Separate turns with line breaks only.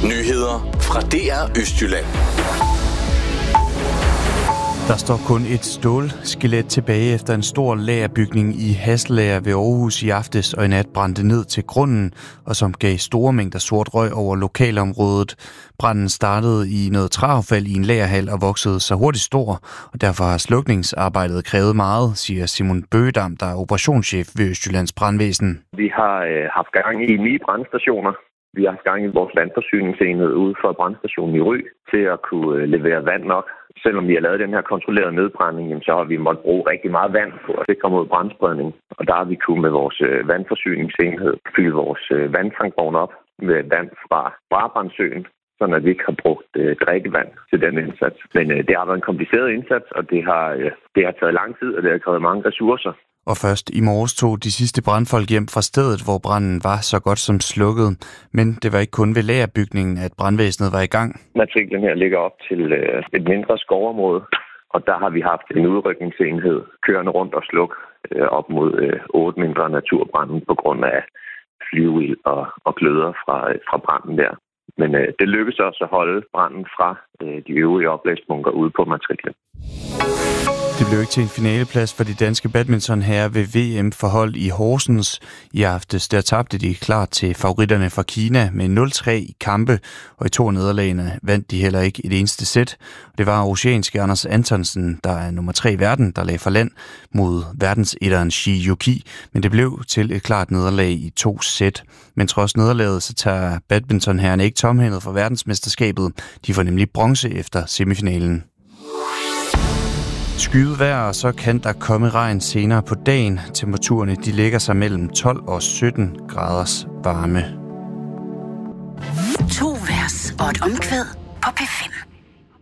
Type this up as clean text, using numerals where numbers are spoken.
Nyheder fra DR Østjylland.
Der står kun et stålskelet tilbage efter en stor lagerbygning i Hasselager ved Aarhus i aftes, og i nat brændte ned til grunden, og som gav store mængder sort røg over lokalområdet. Branden startede i noget træaffald i en lagerhal og voksede så hurtigt stor, og derfor har slukningsarbejdet krævet meget, siger Simon Bøgedam, der er operationschef ved Østjyllands Brandvæsen.
Vi har haft gang i 9 brandstationer. Vi har haft gang i vores vandforsyningsenhed ude for brandstationen i Ry til at kunne levere vand nok. Selvom vi har lavet den her kontrollerede nedbrænding, så har vi måttet bruge rigtig meget vand på at sikre mod brandspredning. Og der har vi kunnet med vores vandforsyningsenhed fylde vores vandtankvogn op med vand fra Brabrandsøen, sådan at vi ikke har brugt drikkevand til den indsats. Men det har været en kompliceret indsats, og det har taget lang tid, og det har krævet mange ressourcer.
Og først i morges tog de sidste brandfolk hjem fra stedet, hvor branden var så godt som slukket. Men det var ikke kun ved lagerbygningen, at brandvæsenet var i gang.
Matriklen her ligger op til et mindre skovområde, og der har vi haft en udrykningsenhed kørende rundt og slukke op mod 8 mindre naturbrande på grund af flyveild og gløder fra branden der. Men det lykkedes også at holde branden fra de øvrige oplægspunkter ude på matriklen.
Det blev ikke til en finaleplads for de danske badmintonherrer ved VM for hold i Horsens. I aftes der tabte de klart til favoritterne fra Kina med 0-3 i kampe, og i 2 nederlagene vandt de heller ikke et eneste sæt. Det var oceanske Anders Antonsen, der er nummer 3 i verden, der lagde for land mod verdensetteren Shi Yuki, men det blev til et klart nederlag i 2 sæt. Men trods nederlaget, så tager badmintonherrerne ikke tomhændet for verdensmesterskabet. De får nemlig bronze efter semifinalen. Skyet vejr, og så kan der komme regn senere på dagen. Temperaturerne de ligger sig mellem 12 og 17 graders varme.
2 vers og et omkvæd på P5.